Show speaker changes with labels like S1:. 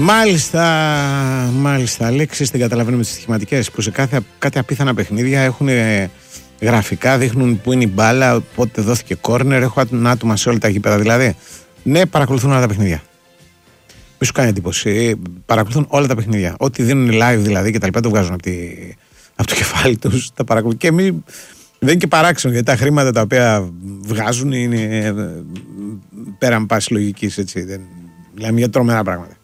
S1: Μάλιστα. Αλέξης, δεν καταλαβαίνουμε τις στοιχηματικές που σε κάτι απίθανα παιχνίδια έχουν γραφικά, δείχνουν που είναι η μπάλα, πότε δόθηκε κόρνερ, έχω άτομα σε όλα τα γήπεδα δηλαδή. Ναι, παρακολουθούν όλα τα παιχνίδια. Μη σου κάνει εντύπωση. Παρακολουθούν όλα τα παιχνίδια. Ό,τι δίνουν live δηλαδή και τα λοιπά το βγάζουν από το κεφάλι τους. Τα παρακολουθούν. Και δεν είναι και παράξενο γιατί τα χρήματα τα οποία βγάζουν είναι πέραν πάση λογικής. Μιλάμε για τρομερά πράγματα.